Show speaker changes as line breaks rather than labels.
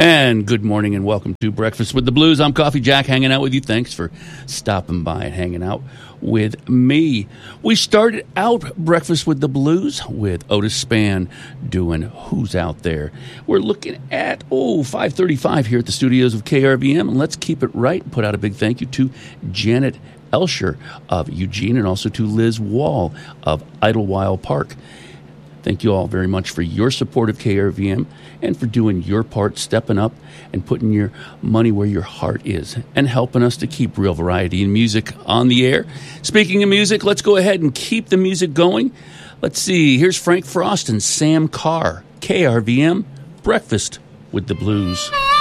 And good morning and welcome to Breakfast with the Blues. I'm Coffee Jack hanging out with you. Thanks for stopping by and hanging out with me. We started out Breakfast with the Blues with Otis Spann doing Who's Out There. We're looking at 5:35 here at the studios of KRVM, and let's keep it right. Put out a big thank you to Janet Elsher of Eugene and also to Liz Wall of Idlewild Park. Thank you all very much for your support of KRVM and for doing your part, stepping up and putting your money where your heart is and helping us to keep real variety in music on the air. Speaking of music, let's go ahead and keep the music going. Let's see. Here's Frank Frost and Sam Carr, KRVM, Breakfast with the Blues.